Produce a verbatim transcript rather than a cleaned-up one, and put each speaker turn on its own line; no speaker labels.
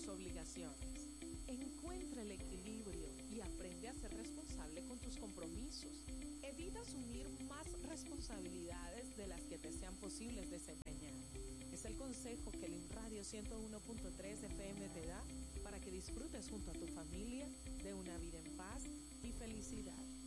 tus obligaciones. Encuentra el equilibrio y aprende a ser responsable con tus compromisos. Evita asumir más responsabilidades de las que te sean posibles desempeñar. Es el consejo que el Radio ciento uno punto tres F M te da para que disfrutes junto a tu familia de una vida en paz y felicidad.